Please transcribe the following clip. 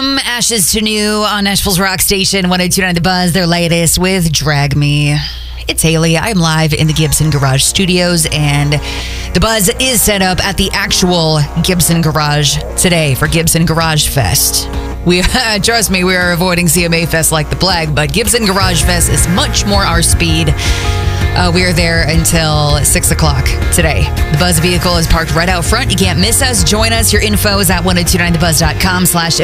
From ashes to new on Nashville's Rock Station, 102.9 The Buzz, their latest with Drag Me. It's Haley. I'm live in the Gibson Garage Studios, and The Buzz is set up at the actual Gibson Garage today for Gibson Garage Fest. Trust me, we are avoiding CMA Fest like the plague, but Gibson Garage Fest is much more our speed. We are there until 6 o'clock today. The Buzz vehicle is parked right out front. You can't miss us. Join us. Your info is at 1029thebuzz.com/events.